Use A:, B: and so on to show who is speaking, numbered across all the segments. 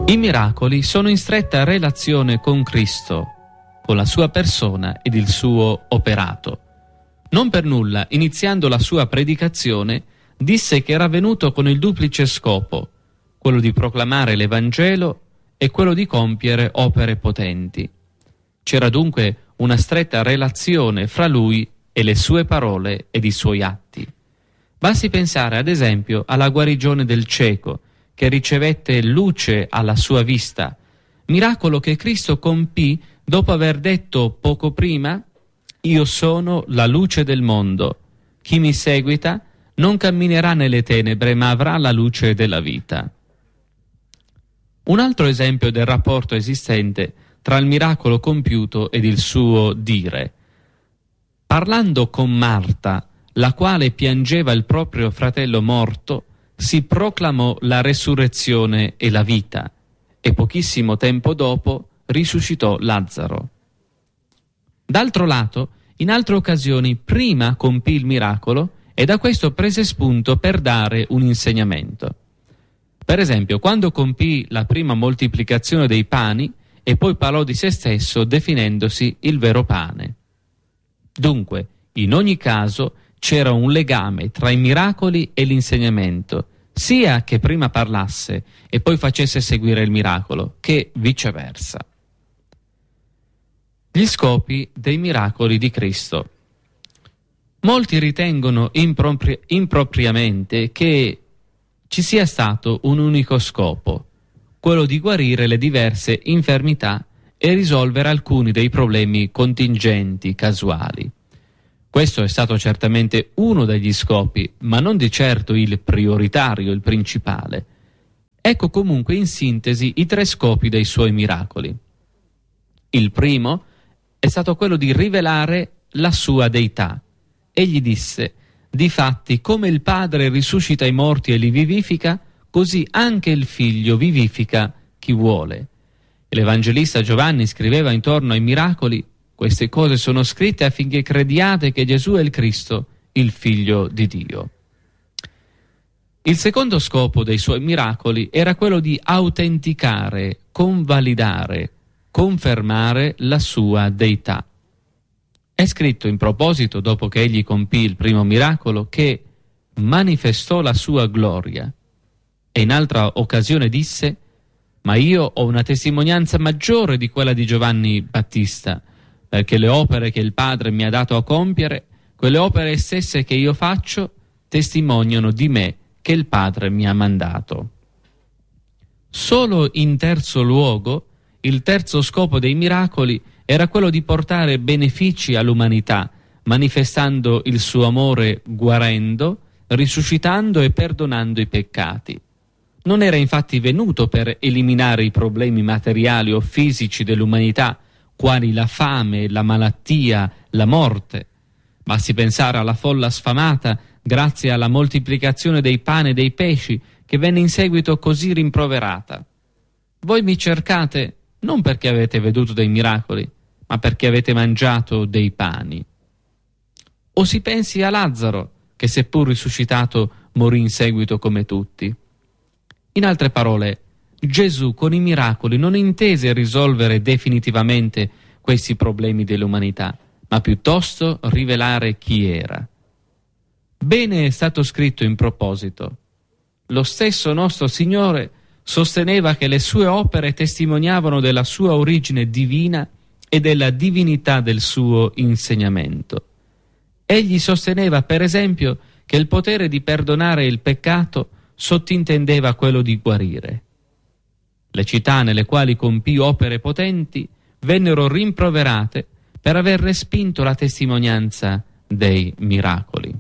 A: I miracoli sono in stretta relazione con Cristo, con la sua persona ed il suo operato. Non per nulla, iniziando la sua predicazione, disse che era venuto con il duplice scopo, quello di proclamare l'Evangelo e quello di compiere opere potenti. C'era dunque una stretta relazione fra lui e le sue parole ed i suoi atti. Basti pensare ad esempio alla guarigione del cieco, che ricevette luce alla sua vista, miracolo che Cristo compì dopo aver detto poco prima: «Io sono la luce del mondo, chi mi seguita non camminerà nelle tenebre ma avrà la luce della vita». Un altro esempio del rapporto esistente tra il miracolo compiuto ed il suo dire. Parlando con Marta, la quale piangeva il proprio fratello morto, si proclamò la resurrezione e la vita, e pochissimo tempo dopo risuscitò Lazzaro. D'altro lato, in altre occasioni prima compì il miracolo e da questo prese spunto per dare un insegnamento. Per esempio, quando compì la prima moltiplicazione dei pani e poi parlò di se stesso definendosi il vero pane. Dunque, in ogni caso, c'era un legame tra i miracoli e l'insegnamento, sia che prima parlasse e poi facesse seguire il miracolo, che viceversa. Gli scopi dei miracoli di Cristo. Molti ritengono impropriamente che ci sia stato un unico scopo, quello di guarire le diverse infermità e risolvere alcuni dei problemi contingenti, casuali. Questo è stato certamente uno degli scopi, ma non di certo il prioritario, il principale. Ecco comunque in sintesi i tre scopi dei suoi miracoli. Il primo è stato quello di rivelare la sua deità. Egli disse: «Difatti, come il Padre risuscita i morti e li vivifica, così anche il Figlio vivifica chi vuole». E l'Evangelista Giovanni scriveva intorno ai miracoli: «Queste cose sono scritte affinché crediate che Gesù è il Cristo, il Figlio di Dio». Il secondo scopo dei suoi miracoli era quello di autenticare, convalidare, confermare la sua deità. È scritto in proposito, dopo che egli compì il primo miracolo, che manifestò la sua gloria. E in altra occasione disse: «Ma io ho una testimonianza maggiore di quella di Giovanni Battista, perché le opere che il Padre mi ha dato a compiere, quelle opere stesse che io faccio, testimoniano di me che il Padre mi ha mandato». Solo in terzo luogo, il terzo scopo dei miracoli era quello di portare benefici all'umanità, manifestando il suo amore guarendo, risuscitando e perdonando i peccati. Non era infatti venuto per eliminare i problemi materiali o fisici dell'umanità, quali la fame, la malattia, la morte. Basti pensare alla folla sfamata grazie alla moltiplicazione dei pani e dei pesci, che venne in seguito così rimproverata. «Voi mi cercate non perché avete veduto dei miracoli, ma perché avete mangiato dei pani». O si pensi a Lazzaro, che seppur risuscitato morì in seguito come tutti. In altre parole, Gesù con i miracoli non intese risolvere definitivamente questi problemi dell'umanità, ma piuttosto rivelare chi era. Bene è stato scritto in proposito: «Lo stesso nostro Signore sosteneva che le sue opere testimoniavano della sua origine divina e della divinità del suo insegnamento». Egli sosteneva, per esempio, che il potere di perdonare il peccato sottintendeva quello di guarire. Le città nelle quali compì opere potenti vennero rimproverate per aver respinto la testimonianza dei miracoli.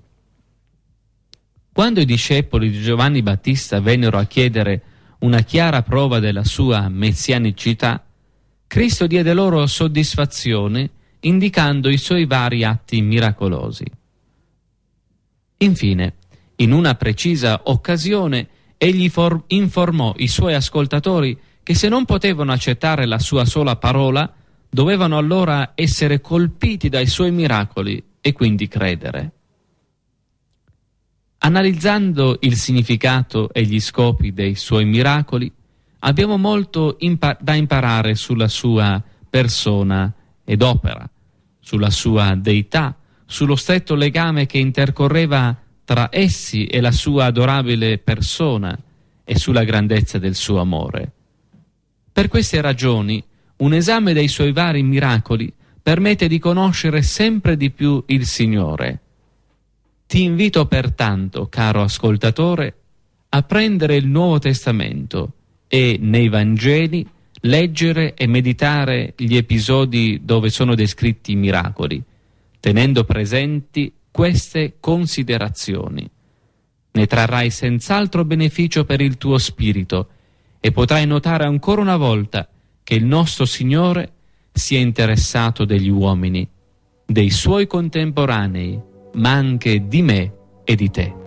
A: Quando i discepoli di Giovanni Battista vennero a chiedere una chiara prova della sua messianicità, Cristo diede loro soddisfazione indicando i suoi vari atti miracolosi. Infine, in una precisa occasione, egli informò i suoi ascoltatori che se non potevano accettare la sua sola parola, dovevano allora essere colpiti dai suoi miracoli e quindi credere. Analizzando il significato e gli scopi dei suoi miracoli, abbiamo molto da imparare sulla sua persona ed opera, sulla sua deità, sullo stretto legame che intercorreva tra essi e la sua adorabile persona e sulla grandezza del suo amore. Per queste ragioni, un esame dei suoi vari miracoli permette di conoscere sempre di più il Signore. Ti invito pertanto, caro ascoltatore, a prendere il Nuovo Testamento e nei Vangeli leggere e meditare gli episodi dove sono descritti i miracoli, tenendo presenti queste considerazioni. Ne trarrai senz'altro beneficio per il tuo spirito e potrai notare ancora una volta che il nostro Signore si è interessato degli uomini, dei suoi contemporanei, ma anche di me e di te.